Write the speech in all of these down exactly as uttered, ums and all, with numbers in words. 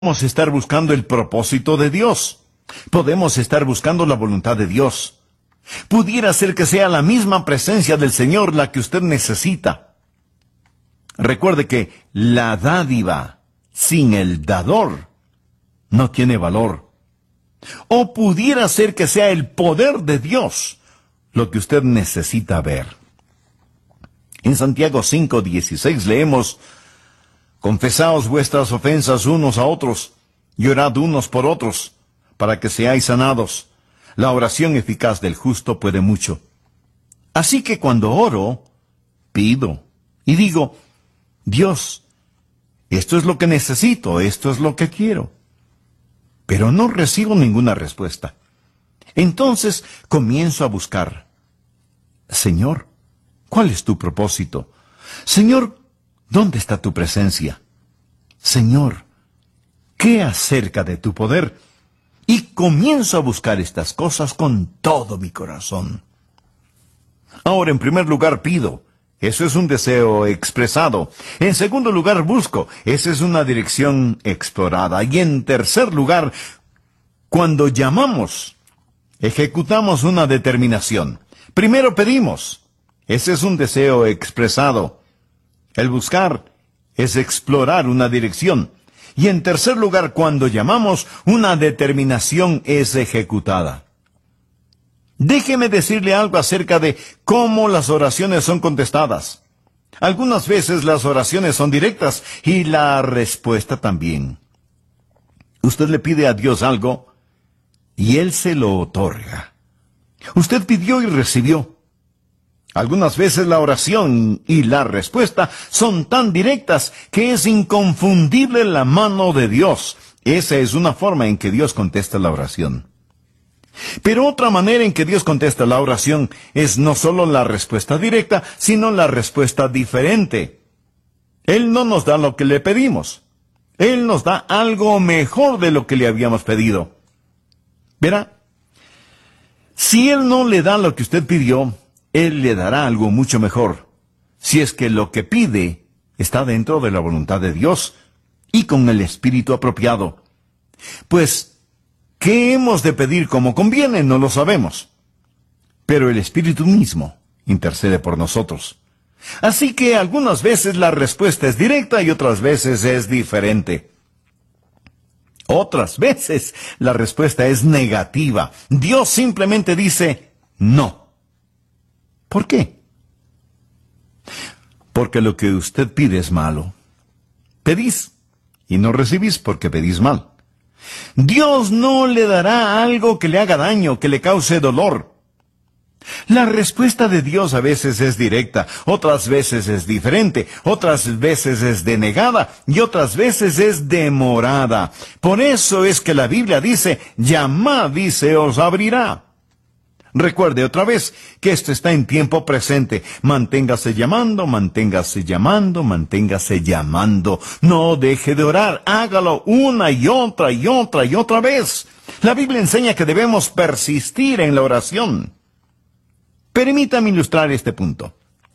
Podemos estar buscando el propósito de Dios. Podemos estar buscando la voluntad de Dios. Pudiera ser que sea la misma presencia del Señor la que usted necesita. Recuerde que la dádiva sin el dador no tiene valor. O pudiera ser que sea el poder de Dios lo que usted necesita ver. En Santiago cinco dieciséis leemos: confesaos vuestras ofensas unos a otros, y orad unos por otros, para que seáis sanados. La oración eficaz del justo puede mucho. Así que cuando oro, pido, y digo: Dios, esto es lo que necesito, esto es lo que quiero. Pero no recibo ninguna respuesta. Entonces comienzo a buscar: Señor, ¿cuál es tu propósito? Señor, ¿dónde está tu presencia? Señor, ¿qué acerca de tu poder? Y comienzo a buscar estas cosas con todo mi corazón. Ahora, en primer lugar, pido. Eso es un deseo expresado. En segundo lugar, busco. Esa es una dirección explorada. Y en tercer lugar, cuando llamamos, ejecutamos una determinación. Primero pedimos. Ese es un deseo expresado. El buscar es explorar una dirección. Y en tercer lugar, cuando llamamos, una determinación es ejecutada. Déjeme decirle algo acerca de cómo las oraciones son contestadas. Algunas veces las oraciones son directas y la respuesta también. Usted le pide a Dios algo y Él se lo otorga. Usted pidió y recibió. Algunas veces la oración y la respuesta son tan directas que es inconfundible la mano de Dios. Esa es una forma en que Dios contesta la oración. Pero otra manera en que Dios contesta la oración es no solo la respuesta directa, sino la respuesta diferente. Él no nos da lo que le pedimos. Él nos da algo mejor de lo que le habíamos pedido. Verá, si Él no le da lo que usted pidió, Él le dará algo mucho mejor, si es que lo que pide está dentro de la voluntad de Dios y con el espíritu apropiado. Pues, ¿qué hemos de pedir como conviene? No lo sabemos. Pero el Espíritu mismo intercede por nosotros. Así que algunas veces la respuesta es directa y otras veces es diferente. Otras veces la respuesta es negativa. Dios simplemente dice no. ¿Por qué? Porque lo que usted pide es malo. Pedís y no recibís porque pedís mal. Dios no le dará algo que le haga daño, que le cause dolor. La respuesta de Dios a veces es directa, otras veces es diferente, otras veces es denegada y otras veces es demorada. Por eso es que la Biblia dice: llamad y se os abrirá. Recuerde otra vez que esto está en tiempo presente. Manténgase llamando, manténgase llamando, manténgase llamando. No deje de orar. Hágalo una y otra y otra y otra vez. La Biblia enseña que debemos persistir en la oración. Permítame ilustrar este punto.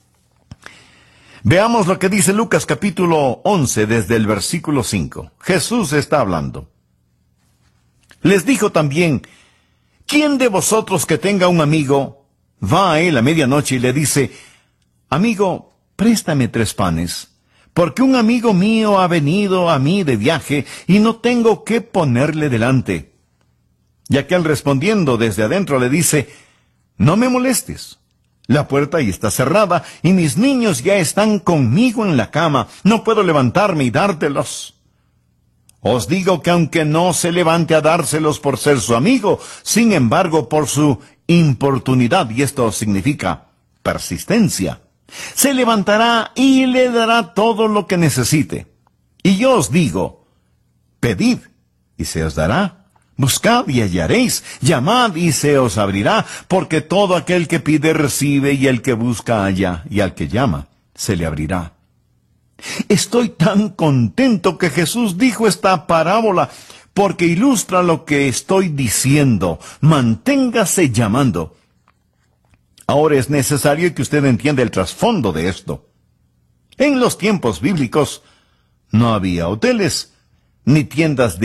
Veamos lo que dice Lucas capítulo once desde el versículo cinco. Jesús está hablando. Les dijo también: ¿quién de vosotros que tenga un amigo va a él a medianoche y le dice: amigo, préstame tres panes, porque un amigo mío ha venido a mí de viaje y no tengo qué ponerle delante? Y aquel respondiendo desde adentro le dice: no me molestes, la puerta ya está cerrada y mis niños ya están conmigo en la cama, no puedo levantarme y dártelos. Os digo que aunque no se levante a dárselos por ser su amigo, sin embargo por su importunidad, y esto significa persistencia, se levantará y le dará todo lo que necesite. Y yo os digo: pedid y se os dará, buscad y hallaréis, llamad y se os abrirá, porque todo aquel que pide recibe, y el que busca halla, y al que llama se le abrirá. Estoy tan contento que Jesús dijo esta parábola, porque ilustra lo que estoy diciendo. Manténgase llamando. Ahora es necesario que usted entienda el trasfondo de esto. En los tiempos bíblicos no había hoteles, ni tiendas de